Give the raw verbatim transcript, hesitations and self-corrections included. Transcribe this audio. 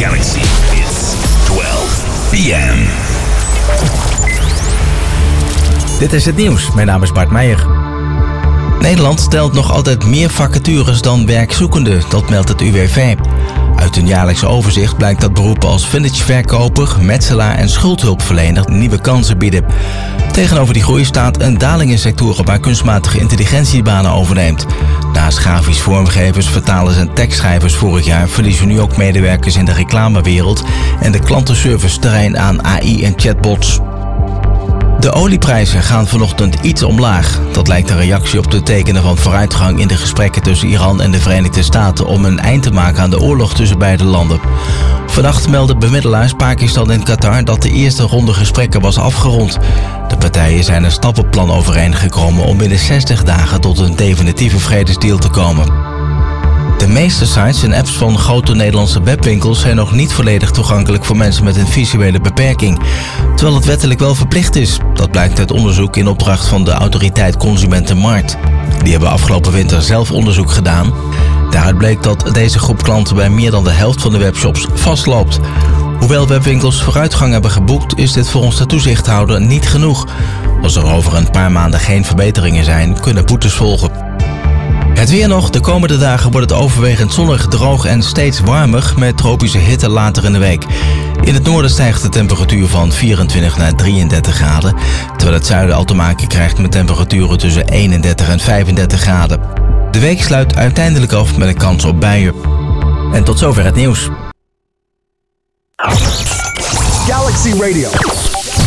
Galaxy. It's twaalf p m. Dit is het nieuws. Mijn naam is Bart Meijer. Nederland stelt nog altijd meer vacatures dan werkzoekenden, dat meldt het U W V. Uit een jaarlijkse overzicht blijkt dat beroepen als vintageverkoper, metselaar en schuldhulpverlener nieuwe kansen bieden. Tegenover die groei staat een daling in sectoren waar kunstmatige intelligentie banen overneemt. Naast grafisch vormgevers, vertalers en tekstschrijvers vorig jaar verliezen nu ook medewerkers in de reclamewereld en de klantenservice terrein aan A I en chatbots. De olieprijzen gaan vanochtend iets omlaag. Dat lijkt een reactie op de tekenen van vooruitgang in de gesprekken tussen Iran en de Verenigde Staten om een eind te maken aan de oorlog tussen beide landen. Vannacht melden bemiddelaars Pakistan en Qatar dat de eerste ronde gesprekken was afgerond. De partijen zijn een stappenplan overeengekomen om binnen zestig dagen tot een definitieve vredesdeal te komen. De meeste sites en apps van grote Nederlandse webwinkels zijn nog niet volledig toegankelijk voor mensen met een visuele beperking, terwijl het wettelijk wel verplicht is. Dat blijkt uit onderzoek in opdracht van de autoriteit Consumentenmarkt. Die hebben afgelopen winter zelf onderzoek gedaan. Daaruit bleek dat deze groep klanten bij meer dan de helft van de webshops vastloopt. Hoewel webwinkels vooruitgang hebben geboekt, is dit volgens de toezichthouder niet genoeg. Als er over een paar maanden geen verbeteringen zijn, kunnen boetes volgen. Het weer nog. De komende dagen wordt het overwegend zonnig, droog en steeds warmer met tropische hitte later in de week. In het noorden stijgt de temperatuur van vierentwintig naar drieëndertig graden, terwijl het zuiden al te maken krijgt met temperaturen tussen eenendertig en vijfendertig graden. De week sluit uiteindelijk af met een kans op buien. En tot zover het nieuws. Galaxy Radio.